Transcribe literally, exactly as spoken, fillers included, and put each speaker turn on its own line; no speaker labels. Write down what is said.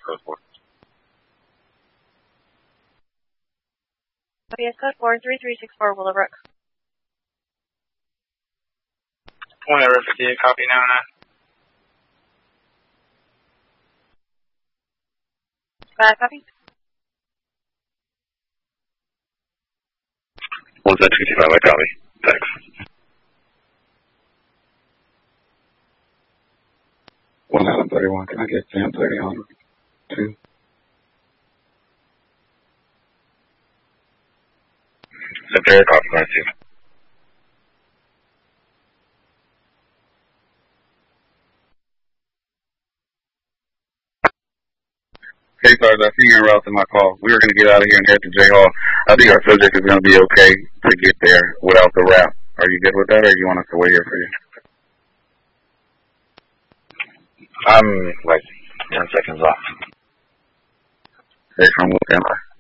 code four.
O B S code four three three six four, Willowbrook.
Point over fifty-eight, copy now nine.
Uh, copy.
One set sixty-five, I copy. Thanks.
One out of thirty-one, can I get ten thirty on two?
Center, copy line two.
Okay, Sarge, I see you en route to my call. We were going to get out of here and head to J Hall. I think our subject is going to be okay to get there without the wrap. Are you good with that, or do you want us to wait here for you?
I'm like ten seconds off.
Okay, from what am I?